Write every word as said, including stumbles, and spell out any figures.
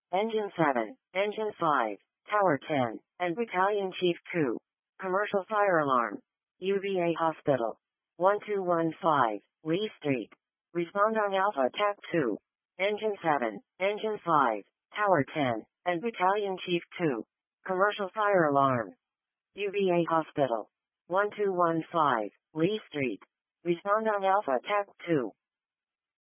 Engine seven, Engine five, Tower ten, and Battalion Chief two. Commercial fire alarm. U V A Hospital. one two one five, Lee Street. Respond on Alpha Attack two. Engine seven, Engine five, Tower ten, and Battalion Chief two. Commercial fire alarm. U V A Hospital. one two one five, Lee Street. Respond on Alpha Attack two.